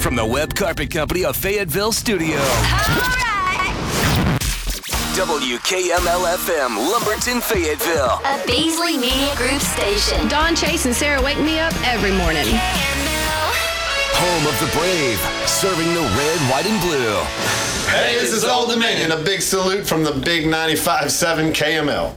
from the Web Carpet Company of Fayetteville Studio. All right. WKML-FM, Lumberton, Fayetteville. A Beasley Media Group station. Dawn, Chase, and Sarah wake me up every morning. Home of the Brave, serving the red, white, and blue. Hey, this is Old Dominion. A big salute from the big 95.7 KML.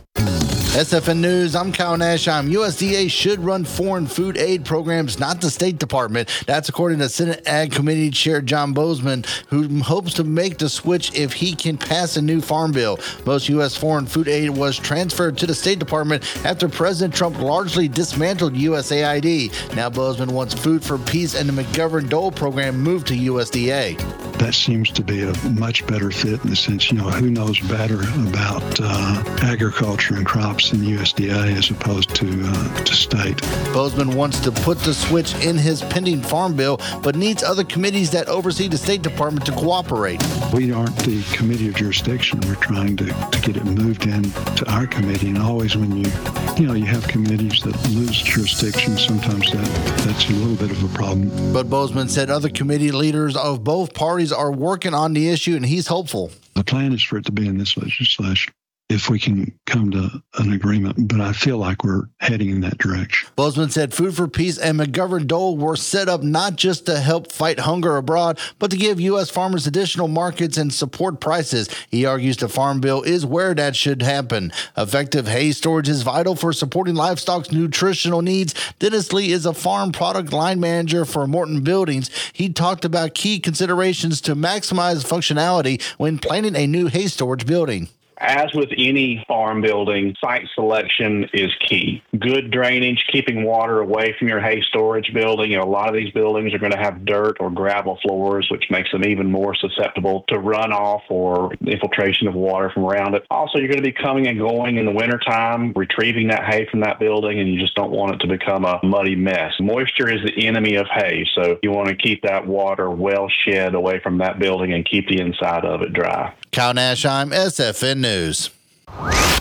SFN News, I'm Kyle Nashheim. USDA should run foreign food aid programs, not the State Department. That's according to Senate Ag Committee Chair John Boozman, who hopes to make the switch if he can pass a new farm bill. Most U.S. foreign food aid was transferred to the State Department after President Trump largely dismantled USAID. Now Boozman wants Food for Peace and the McGovern-Dole program moved to USDA. That seems to be a much better fit in the sense, who knows better about agriculture and crops than USDA as opposed to state. Boozman wants to put the switch in his pending farm bill, but needs other committees that oversee the State Department to cooperate. We aren't the committee of jurisdiction. We're trying to get it moved into our committee, and always when you have committees that lose jurisdiction, sometimes that's a little bit of a problem. But Boozman said other committee leaders of both parties are working on the issue, and he's hopeful. The plan is for it to be in this legislation if we can come to an agreement, but I feel like we're heading in that direction. Boozman said Food for Peace and McGovern-Dole were set up not just to help fight hunger abroad, but to give U.S. farmers additional markets and support prices. He argues the Farm Bill is where that should happen. Effective hay storage is vital for supporting livestock's nutritional needs. Dennis Lee is a farm product line manager for Morton Buildings. He talked about key considerations to maximize functionality when planning a new hay storage building. As with any farm building, site selection is key. Good drainage, keeping water away from your hay storage building. A lot of these buildings are going to have dirt or gravel floors, which makes them even more susceptible to runoff or infiltration of water from around it. Also, you're going to be coming and going in the wintertime, retrieving that hay from that building, and you just don't want it to become a muddy mess. Moisture is the enemy of hay, so you want to keep that water well shed away from that building and keep the inside of it dry. Kyle Nashheim, SFN News.